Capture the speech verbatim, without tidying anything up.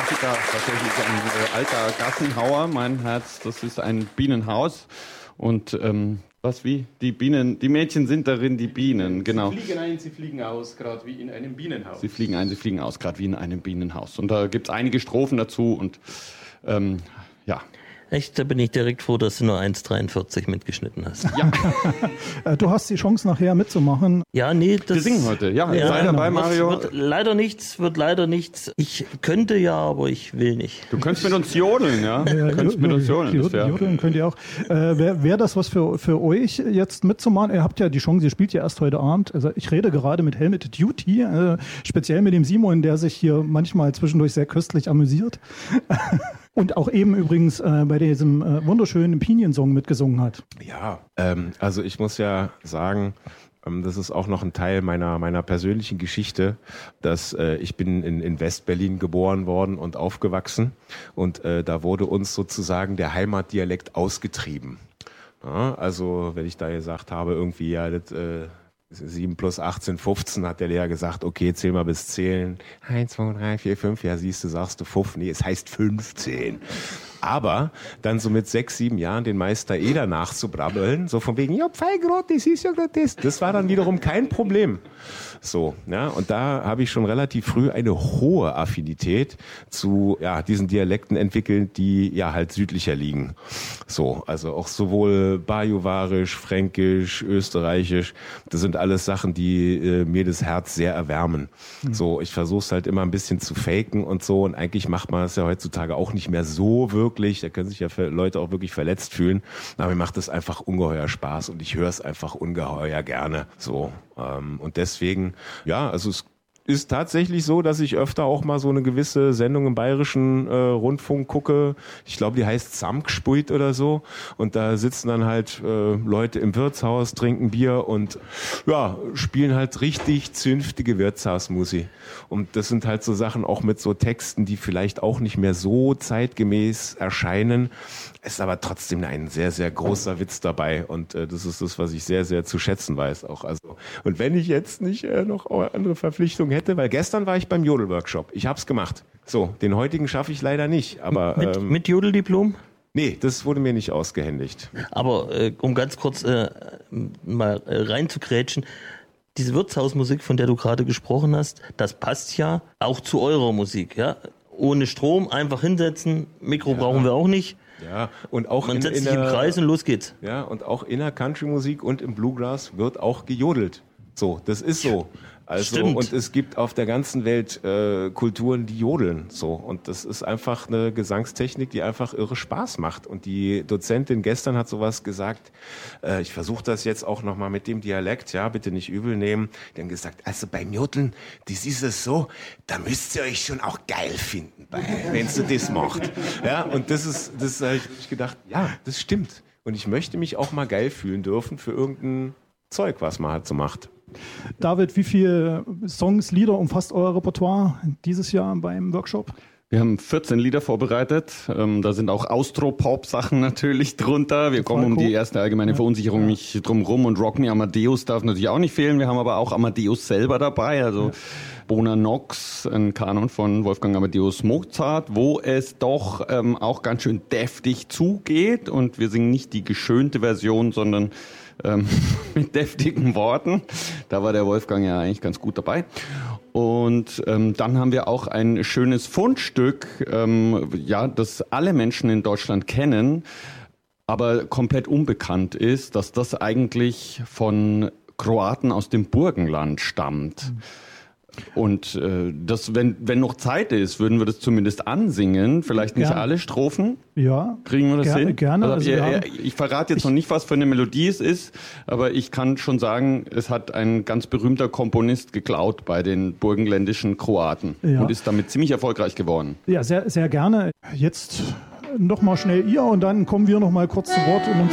Klassiker, tatsächlich ein äh, alter Gassenhauer. Mein Herz, das ist ein Bienenhaus. Und ähm, was wie? Die Bienen, die Mädchen sind darin die Bienen, genau. Sie fliegen ein, sie fliegen aus, gerade wie in einem Bienenhaus. Sie fliegen ein, sie fliegen aus, gerade wie in einem Bienenhaus. Und da gibt es einige Strophen dazu und ähm, ja. Echt, da bin ich direkt froh, dass du nur eins dreiundvierzig mitgeschnitten hast. Ja. Du hast die Chance, nachher mitzumachen. Ja, nee, das... Wir singen heute, ja. ja sei dabei, wird, Mario. Wird leider nichts, wird leider nichts. Ich könnte ja, aber ich will nicht. Du könntest mit uns jodeln, ja? Ja, du könntest mit uns jodeln. Jodeln, jodeln könnt ihr auch. Äh, Wäre wär das was für, für euch jetzt mitzumachen? Ihr habt ja die Chance, ihr spielt ja erst heute Abend. Also ich rede gerade mit Helmet Duty, äh, speziell mit dem Simon, der sich hier manchmal zwischendurch sehr köstlich amüsiert. Und auch eben übrigens äh, bei diesem äh, wunderschönen Opinion-Song mitgesungen hat. Ja, ähm, also ich muss ja sagen, ähm, das ist auch noch ein Teil meiner meiner persönlichen Geschichte, dass äh, ich bin in, in West-Berlin geboren worden und aufgewachsen und äh, da wurde uns sozusagen der Heimatdialekt ausgetrieben. Ja, also wenn ich da gesagt habe, irgendwie, ja, das... Äh, sieben plus achtzehn, fünfzehn hat der Lehrer gesagt, okay, zähl mal bis zählen. eins, zwei, drei, vier, fünf, ja siehst du, sagst du fünf, nee, es heißt fünfzehn. Aber dann so mit sechs, sieben Jahren den Meister Eder nachzubrabbeln, so von wegen, ja, Pfeilgrot, das ist ja gerade das. Das war dann wiederum kein Problem. So, ja, und da habe ich schon relativ früh eine hohe Affinität zu, ja, diesen Dialekten entwickelt, die ja halt südlicher liegen. So, also auch sowohl Bajuwarisch, Fränkisch, Österreichisch, das sind alles Sachen, die äh, mir das Herz sehr erwärmen. Mhm. So, ich versuche es halt immer ein bisschen zu faken und so und eigentlich macht man es ja heutzutage auch nicht mehr so wirklich, da können sich ja Leute auch wirklich verletzt fühlen, aber mir macht es einfach ungeheuer Spaß und ich höre es einfach ungeheuer gerne. So, ähm, und deswegen, ja, also es ist tatsächlich so, dass ich öfter auch mal so eine gewisse Sendung im Bayerischen äh, Rundfunk gucke. Ich glaube, die heißt Samgspult oder so. Und da sitzen dann halt äh, Leute im Wirtshaus, trinken Bier und ja, spielen halt richtig zünftige Wirtshausmusik. Und das sind halt so Sachen auch mit so Texten, die vielleicht auch nicht mehr so zeitgemäß erscheinen. Es ist aber trotzdem ein sehr, sehr großer Witz dabei. Und äh, das ist das, was ich sehr, sehr zu schätzen weiß auch. Also, und wenn ich jetzt nicht äh, noch andere Verpflichtungen hätte, weil gestern war ich beim Jodel-Workshop. Ich hab's gemacht. So, den heutigen schaffe ich leider nicht. Aber mit, ähm, mit Jodeldiplom? Nee, das wurde mir nicht ausgehändigt. Aber äh, um ganz kurz äh, mal äh, reinzugrätschen, diese Wirtshausmusik, von der du gerade gesprochen hast, das passt ja auch zu eurer Musik, ja? Ohne Strom, einfach hinsetzen, Mikro ja. brauchen wir auch nicht. Ja, und auch Man in, setzt in sich im der, Kreis und los geht's. Ja, und auch in der Country-Musik und im Bluegrass wird auch gejodelt. So, das ist so. Also, Stimmt. Und es gibt auf der ganzen Welt äh, Kulturen, die jodeln. So. Und das ist einfach eine Gesangstechnik, die einfach irre Spaß macht. Und die Dozentin gestern hat sowas gesagt, äh, ich versuche das jetzt auch nochmal mit dem Dialekt, ja, bitte nicht übel nehmen. Die haben gesagt, also beim Jodeln, das ist es so, da müsst ihr euch schon auch geil finden, wenn ihr das macht. Ja, und das ist, das habe ich gedacht, ja, das stimmt. Und ich möchte mich auch mal geil fühlen dürfen für irgendein Zeug, was man halt so macht. David, wie viele Songs, Lieder umfasst euer Repertoire dieses Jahr beim Workshop? Wir haben vierzehn Lieder vorbereitet. Ähm, da sind auch Austropop-Sachen natürlich drunter. Wir kommen um die erste allgemeine Verunsicherung nicht drum rum. Und Rock Me Amadeus darf natürlich auch nicht fehlen. Wir haben aber auch Amadeus selber dabei. Also ja. Bona Nox, ein Kanon von Wolfgang Amadeus Mozart, wo es doch ähm, auch ganz schön deftig zugeht. Und wir singen nicht die geschönte Version, sondern ähm, mit deftigen Worten. Da war der Wolfgang ja eigentlich ganz gut dabei. Und ähm, dann haben wir auch ein schönes Fundstück, ähm, ja, das alle Menschen in Deutschland kennen, aber komplett unbekannt ist, dass das eigentlich von Kroaten aus dem Burgenland stammt. Mhm. Und äh, das, wenn, wenn noch Zeit ist, würden wir das zumindest ansingen. Vielleicht nicht gerne. Alle Strophen. Ja. Kriegen wir das gerne, hin? Gerne. Also, also, ihr, ja. Ich verrate jetzt ich, noch nicht, was für eine Melodie es ist, aber ich kann schon sagen, es hat ein ganz berühmter Komponist geklaut bei den burgenländischen Kroaten ja. und ist damit ziemlich erfolgreich geworden. Ja, sehr, sehr gerne. Jetzt noch mal schnell ihr und dann kommen wir noch mal kurz zu Wort. Um